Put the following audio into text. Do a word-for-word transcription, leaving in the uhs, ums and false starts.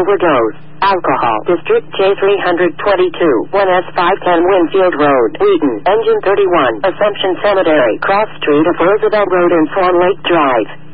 overdose. Alcohol. District J three twenty-two, one S five ten Winfield Road, Wheaton. Engine thirty-one, Assumption Cemetery, Cross Street of Roosevelt Road and Swan Lake Drive.